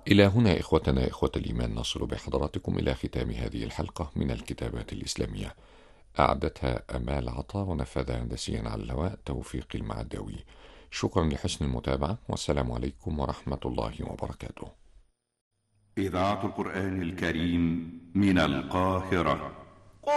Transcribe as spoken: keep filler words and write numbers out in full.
إلى هنا إخوتنا إخوة الإيمان نصل بحضراتكم إلى ختام هذه الحلقة من الكتابات الإسلامية. أعدتها أمال عطا ونفذها هندسيا على الهواء توفيق المعداوي. شكرا لحسن المتابعة والسلام عليكم ورحمة الله وبركاته. إذاعة القرآن الكريم من القاهرة.